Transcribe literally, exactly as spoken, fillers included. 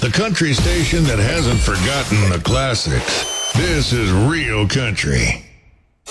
the country station that hasn't forgotten the classics. This is Real Country.